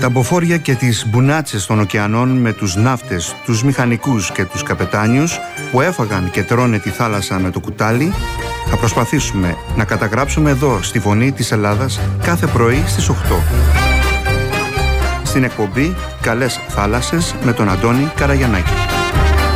τα μποφόρια και τις μπουνάτσες των ωκεανών με τους ναύτες, τους μηχανικούς και τους καπετάνιους που έφαγαν και τρώνε τη θάλασσα με το κουτάλι, θα προσπαθήσουμε να καταγράψουμε εδώ στη Φωνή της Ελλάδας κάθε πρωί στις 8. Στην εκπομπή «Καλές θάλασσες» με τον Αντώνη Καραγιαννάκη.